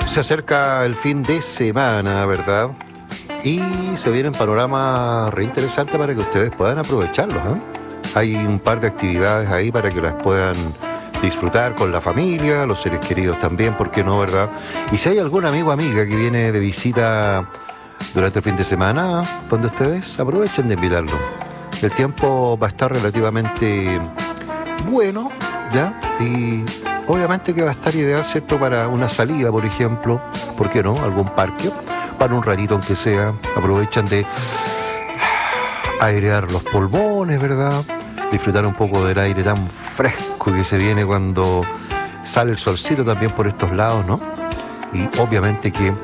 Se acerca el fin de semana, ¿verdad? Y se vienen panoramas re interesantes para que ustedes puedan aprovecharlos, ¿eh? Hay un par de actividades ahí para que las puedan disfrutar con la familia, los seres queridos también, ¿por qué no, verdad? Y si hay algún amigo o amiga que viene de visita durante el fin de semana, donde ustedes aprovechen de invitarlo. El tiempo va a estar relativamente bueno, ¿ya? Y obviamente que va a estar ideal, ¿cierto?, para una salida, por ejemplo, ¿por qué no? Algún parque, para un ratito aunque sea, aprovechan de airear los pulmones, ¿verdad? Disfrutar un poco del aire tan fresco que se viene cuando sale el solcito también por estos lados, ¿no? Y obviamente que